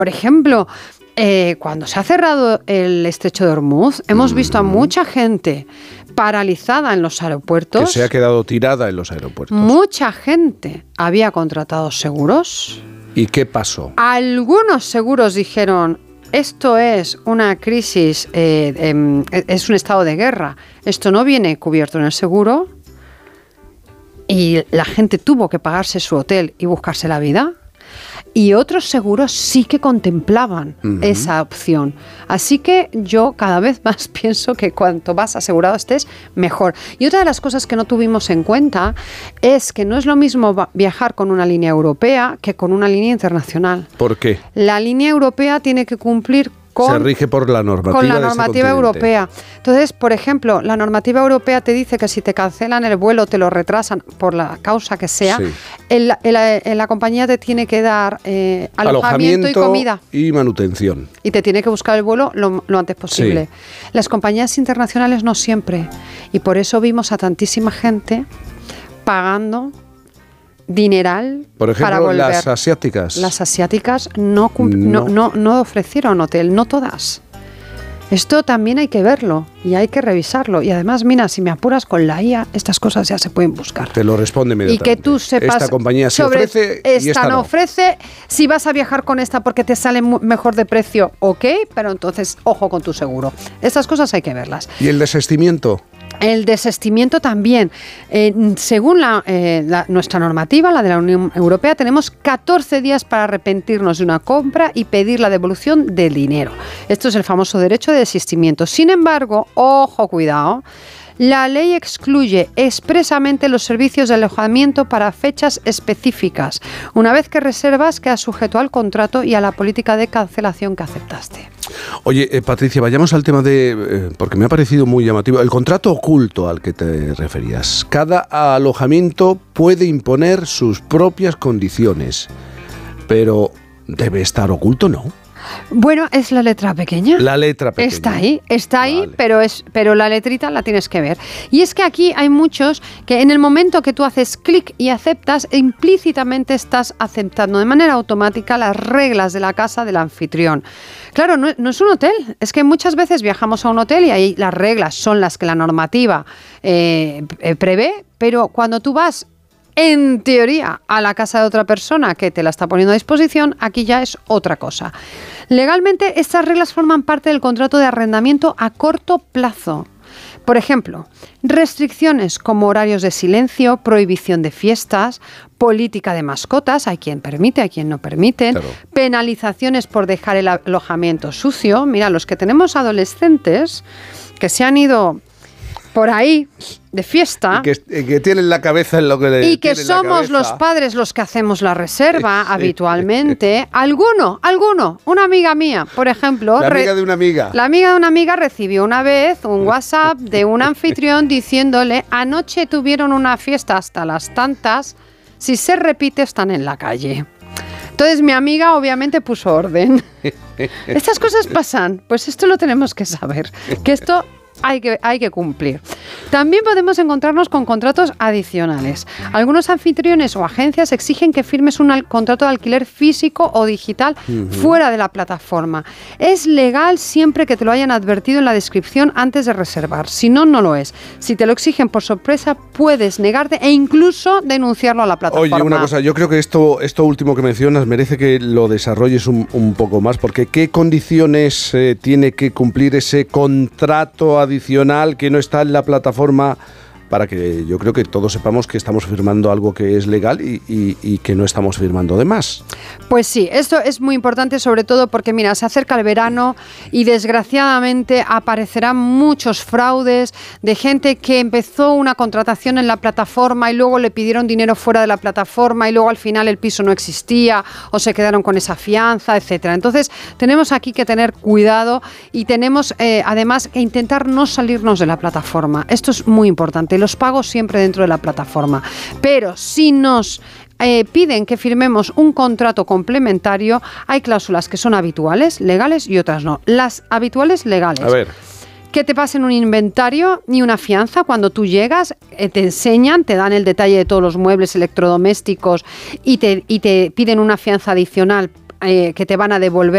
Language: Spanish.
Por ejemplo, cuando se ha cerrado el estrecho de Hormuz, hemos visto a mucha gente paralizada en los aeropuertos. Que se ha quedado tirada en los aeropuertos. Mucha gente había contratado seguros. ¿Y qué pasó? Algunos seguros dijeron, esto es una crisis, es un estado de guerra, esto no viene cubierto en el seguro, y la gente tuvo que pagarse su hotel y buscarse la vida. Y otros seguros sí que contemplaban esa opción. Así que yo cada vez más pienso que cuanto más asegurado estés, mejor. Y otra de las cosas que no tuvimos en cuenta es que no es lo mismo viajar con una línea europea que con una línea internacional. ¿Por qué? La línea europea tiene que cumplir se rige por la normativa, con la normativa europea. Entonces, por ejemplo, la normativa europea te dice que si te cancelan el vuelo, te lo retrasan por la causa que sea, sí. la compañía te tiene que dar alojamiento y comida. Y manutención. Y te tiene que buscar el vuelo lo antes posible. Sí. Las compañías internacionales no siempre. Y por eso vimos a tantísima gente pagando dineral. Por ejemplo, para volver. las asiáticas. Las asiáticas no ofrecieron hotel, no todas. Esto también hay que verlo y hay que revisarlo. Y además, mira, si me apuras con la IA, estas cosas ya se pueden buscar. Te lo responde inmediatamente. Y que tú sepas. Esta compañía se ofrece y esta no ofrece. Si vas a viajar con esta porque te sale mejor de precio, ok, pero entonces, ojo con tu seguro. Estas cosas hay que verlas. ¿Y el desistimiento? El desistimiento también. Según nuestra normativa, la de la Unión Europea, tenemos 14 días para arrepentirnos de una compra y pedir la devolución del dinero. Esto es el famoso derecho de desistimiento. Sin embargo, ojo, cuidado, la ley excluye expresamente los servicios de alojamiento para fechas específicas. Una vez que reservas, quedas sujeto al contrato y a la política de cancelación que aceptaste. Oye, Patricia, vayamos al tema porque me ha parecido muy llamativo, el contrato oculto al que te referías. Cada alojamiento puede imponer sus propias condiciones, pero debe estar oculto, ¿no? Bueno, es la letra pequeña. La letra pequeña. Está ahí, vale. pero la letrita la tienes que ver. Y es que aquí hay muchos que en el momento que tú haces clic y aceptas, implícitamente estás aceptando de manera automática las reglas de la casa del anfitrión. Claro, no es un hotel. Es que muchas veces viajamos a un hotel y ahí las reglas son las que la normativa prevé, pero cuando tú vas en teoría a la casa de otra persona que te la está poniendo a disposición, aquí ya es otra cosa. Legalmente, estas reglas forman parte del contrato de arrendamiento a corto plazo. Por ejemplo, restricciones como horarios de silencio, prohibición de fiestas, política de mascotas, hay quien permite, hay quien no permite, claro. Penalizaciones por dejar el alojamiento sucio. Mira, los que tenemos adolescentes que se han ido por ahí de fiesta y que tienen la cabeza en lo que y que somos los padres los que hacemos la reserva habitualmente. Alguno, una amiga mía, por ejemplo, la amiga de una amiga recibió una vez un WhatsApp de un anfitrión diciéndole: anoche tuvieron una fiesta hasta las tantas, si se repite están en la calle. Entonces mi amiga obviamente puso orden. Estas cosas pasan, pues esto lo tenemos que saber, que esto hay que cumplir. También podemos encontrarnos con contratos adicionales. Algunos anfitriones o agencias exigen que firmes un contrato de alquiler físico o digital fuera de la plataforma. Es legal siempre que te lo hayan advertido en la descripción antes de reservar. Si no, no lo es. Si te lo exigen por sorpresa, puedes negarte e incluso denunciarlo a la plataforma. Oye, una cosa, yo creo que esto último que mencionas merece que lo desarrolles un poco más, porque ¿qué condiciones tiene que cumplir ese contrato adicional que no está en la plataforma para que yo creo que todos sepamos que estamos firmando algo que es legal y que no estamos firmando de más? Pues sí, esto es muy importante, sobre todo porque, mira, se acerca el verano y desgraciadamente aparecerán muchos fraudes de gente que empezó una contratación en la plataforma y luego le pidieron dinero fuera de la plataforma y luego al final el piso no existía o se quedaron con esa fianza, etcétera. Entonces, tenemos aquí que tener cuidado y tenemos además que intentar no salirnos de la plataforma. Esto es muy importante. Los pagos siempre dentro de la plataforma. Pero si nos piden que firmemos un contrato complementario, hay cláusulas que son habituales, legales y otras no. Las habituales, legales. A ver. Que te pasen un inventario ni una fianza. Cuando tú llegas, te enseñan, te dan el detalle de todos los muebles electrodomésticos y te piden una fianza adicional que te van a devolver